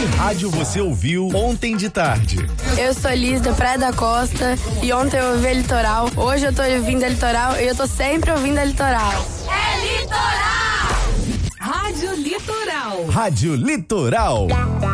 Que rádio você ouviu ontem de tarde? Eu sou Liz da Praia da Costa e ontem eu ouvi a Litoral. Hoje eu tô ouvindo a Litoral e eu tô sempre ouvindo a Litoral. É Litoral! Rádio Litoral. Rádio Litoral.